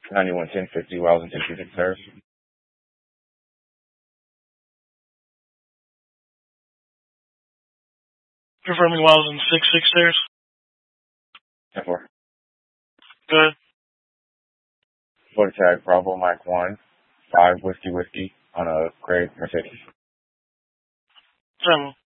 911050 Wells and 66 stairs. Confirming Wells and 66 stairs. 10-4. Good. Florida tag Bravo Mike 1, 5 Whiskey on a gray Mercedes. 7.